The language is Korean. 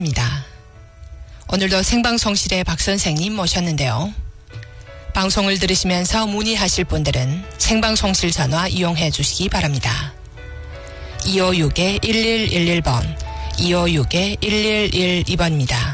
입니다. 오늘도 생방송실에 박 선생님 모셨는데요. 방송을 들으시면서 문의하실 분들은 생방송실 전화 이용해 주시기 바랍니다. 256-1111번, 256-1112번입니다.